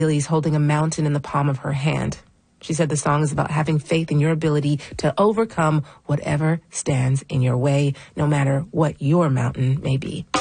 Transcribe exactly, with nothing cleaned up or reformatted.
Billy's holding a mountain in the palm of her hand. She said the song is about having faith in your ability to overcome whatever stands in your way, no matter what your mountain may be.